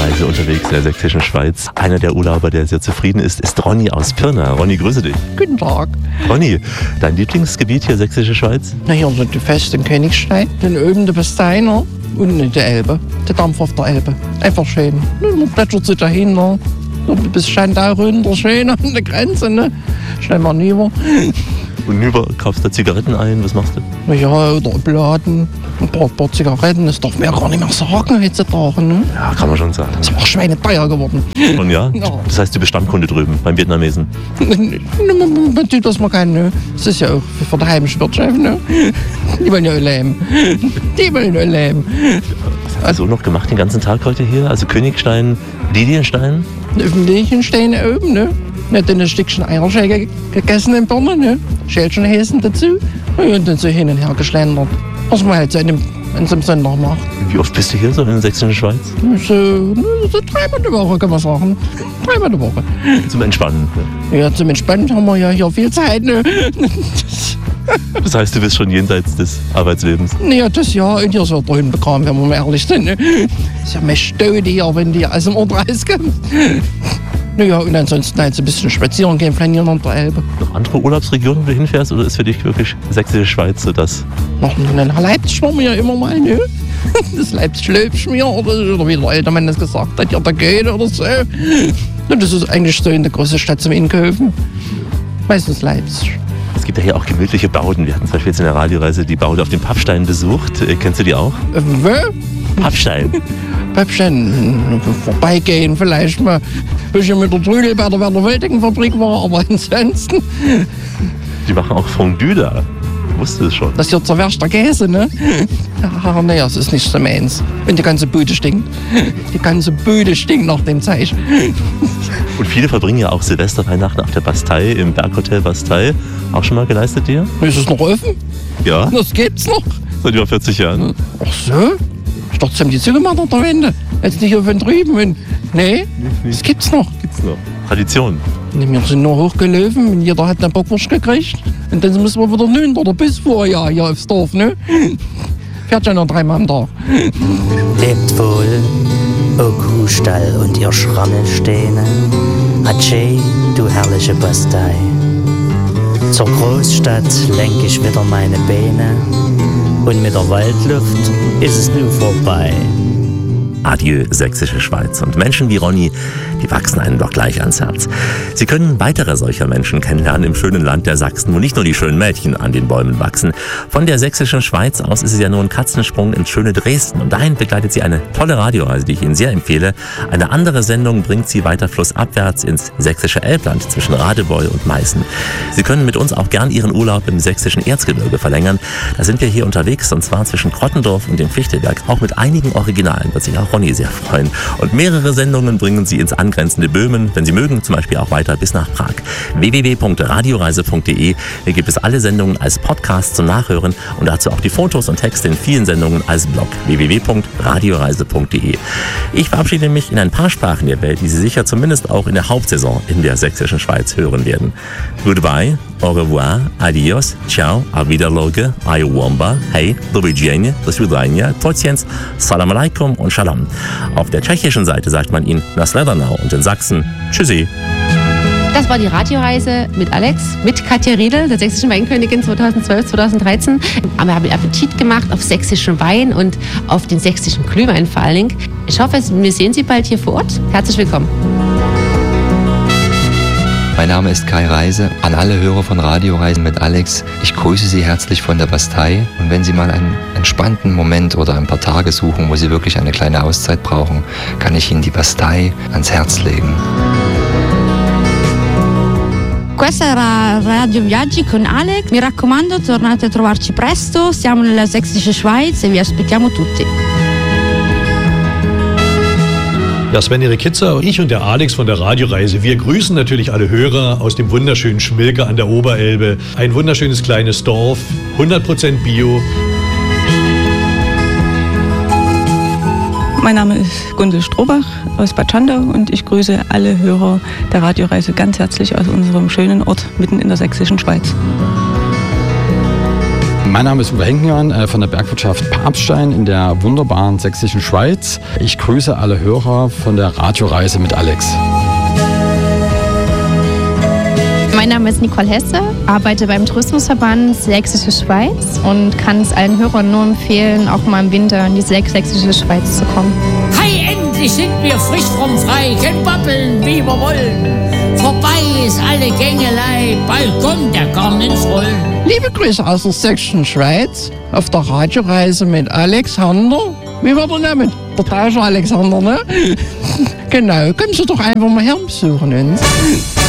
Radioreise unterwegs in der sächsischen Schweiz. Einer der Urlauber, der sehr zufrieden ist Ronny aus Pirna. Ronny, grüße dich. Guten Tag. Ronny, dein Lieblingsgebiet hier, sächsische Schweiz? Na, hier sind die Feste in Königstein, dann oben der Besteiner und die Elbe, der Dampf auf der Elbe. Einfach schön. Man plätschert sich dahin, ne? Bis Schandau runter, schön an der Grenze, ne? Schnell mal rüber. Und rüber kaufst du Zigaretten ein, was machst du? Na ja, oder Obladen, ein paar Zigaretten, das darf man ja gar nicht mehr sagen heutzutage, ne? Ja, kann man schon sagen. Das ist auch schweineteuer geworden. Und ja? Das heißt, du bist Stammkunde drüben, beim Vietnamesen? Man tut das mal kein, ne? Das ist ja auch für die heimische Wirtschaft, ne? Die wollen ja leben. Die wollen ja leben. Was hast du noch gemacht den ganzen Tag heute hier? Also Königstein, Lilienstein? Lilienstein oben, ne? Nicht ein Stückchen Eierschäge gegessen in Birne, ne? Schälchen Häsen dazu und dann so hin und her geschlendert. Was man halt so in so einem Sonntag macht. Wie oft bist du hier so in der sächsischen Schweiz? So 3-mal die Woche, kann man sagen. 3-mal die Woche. Zum Entspannen? Ne? Ja, zum Entspannen haben wir ja hier viel Zeit, ne? Das heißt, du bist schon jenseits des Arbeitslebens? Ja, das ja. Und hier ist ja drin bekommen, wenn wir mal ehrlich sind, ne? Das ist ja mehr Staude hier, wenn die aus dem Ort rauskommen. Naja, und ansonsten halt so ein bisschen spazieren gehen, flanieren an der Elbe. Noch andere Urlaubsregionen, wo du hinfährst, oder ist für dich wirklich sächsische Schweiz so das? Nach Leipzig waren wir ja immer mal, ne? Das Leipzig-Löbschmier oder wie der alte Mann das gesagt hat, ja, der Goethe oder so. Und das ist eigentlich so in der großen Stadt zum Einkaufen. Meistens Leipzig. Es gibt ja hier auch gemütliche Bauten. Wir hatten zum Beispiel jetzt in der Radioreise die Baude auf dem Pappstein besucht. Kennst du die auch? Pappstein. Pappstein, vorbeigehen vielleicht mal. Bis ich mit der Trüdel bei der Werner-Wöltigen-Fabrik war, aber ansonsten. Die machen auch Fondue da. Ich wusste es schon. Das ist ja zerwärschter Käse, ne? Ja, nee, das ist nicht so meins. Und die ganze Bude stinkt. Die ganze Bude stinkt nach dem Zeichen. Und viele verbringen ja auch Silvesterweihnachten auf der Bastei, im Berghotel Bastei. Auch schon mal geleistet dir? Ist es noch offen? Ja. Das gibt's noch. Seit über 40 Jahren. Ach so? Ich dachte, sie haben die zugemacht an der Wende. Jetzt nicht von drüben. Nee, das gibt's noch. Gibt's noch. Tradition. Wir sind nur hochgelaufen und jeder hat eine Bockwurst gekriegt. Und dann müssen wir wieder runter oder bis vorher hier aufs Dorf, ne? Fährt ja noch 3-mal am Tag. Lebt wohl, o Kuhstall und ihr Schrammelsteine. Adieu, du herrliche Bastei. Zur Großstadt lenk ich wieder meine Beine. Und mit der Waldluft ist es nun vorbei. Adieu, sächsische Schweiz. Und Menschen wie Ronny, die wachsen einem doch gleich ans Herz. Sie können weitere solcher Menschen kennenlernen im schönen Land der Sachsen, wo nicht nur die schönen Mädchen an den Bäumen wachsen. Von der sächsischen Schweiz aus ist es ja nur ein Katzensprung ins schöne Dresden. Und dahin begleitet sie eine tolle Radioreise, die ich Ihnen sehr empfehle. Eine andere Sendung bringt sie weiter flussabwärts ins sächsische Elbland zwischen Radebeul und Meißen. Sie können mit uns auch gern Ihren Urlaub im sächsischen Erzgebirge verlängern. Da sind wir hier unterwegs, und zwar zwischen Krottendorf und dem Fichtelberg. Auch mit einigen Originalen wird sich auch Ronny sehr freuen. Und mehrere Sendungen bringen Sie ins angrenzende Böhmen, wenn Sie mögen, zum Beispiel auch weiter bis nach Prag. www.radioreise.de. Hier gibt es alle Sendungen als Podcast zum Nachhören und dazu auch die Fotos und Texte in vielen Sendungen als Blog. www.radioreise.de. Ich verabschiede mich in ein paar Sprachen der Welt, die Sie sicher zumindest auch in der Hauptsaison in der sächsischen Schweiz hören werden. Goodbye, au revoir, adios, ciao, auf Wiederloge, ayuwamba, hey, do widzenia, do swidania, tociens, salam alaikum und shalom. Auf der tschechischen Seite sagt man ihnen Nasledanau und in Sachsen Tschüssi. Das war die Radioreise mit Alex, mit Katja Riedel, der sächsischen Weinkönigin 2012, 2013. Wir haben Appetit gemacht auf sächsischen Wein und auf den sächsischen Glühwein vor allen Dingen. Ich hoffe, wir sehen Sie bald hier vor Ort. Herzlich willkommen. Mein Name ist Kai Reise. An alle Hörer von Radioreisen mit Alex. Ich grüße Sie herzlich von der Bastei. Und wenn Sie mal einen entspannten Moment oder ein paar Tage suchen, wo Sie wirklich eine kleine Auszeit brauchen, kann ich Ihnen die Bastei ans Herz legen. Questa era Radio Viaggi con Alex. Mi raccomando, tornate a trovarci presto. Siamo nella Sächsische Schweiz e vi aspettiamo tutti. Ja, Sven-Erik Kitzer, ich und der Alex von der Radioreise, wir grüßen natürlich alle Hörer aus dem wunderschönen Schmilke an der Oberelbe. Ein wunderschönes kleines Dorf, 100% Bio. Mein Name ist Gundel Strohbach aus Bad Schandau und ich grüße alle Hörer der Radioreise ganz herzlich aus unserem schönen Ort mitten in der sächsischen Schweiz. Mein Name ist Uwe Henkenjahn von der Bergwirtschaft Papstein in der wunderbaren sächsischen Schweiz. Ich grüße alle Hörer von der Radioreise mit Alex. Mein Name ist Nicole Hesse, arbeite beim Tourismusverband Sächsische Schweiz und kann es allen Hörern nur empfehlen, auch mal im Winter in die Sächsische Schweiz zu kommen. Hey, endlich sind wir frisch vom Frei, können babbeln, wie wir wollen. Vorbei ist alle Gängelei, bald kommt der Korn ins Rollen. Liebe Grüße aus der sächsischen Schweiz auf der Radioreise mit Alexander. Wie war der Name? Der Tauscher Alexander, ne? Genau, kommen Sie doch einfach mal her besuchen uns.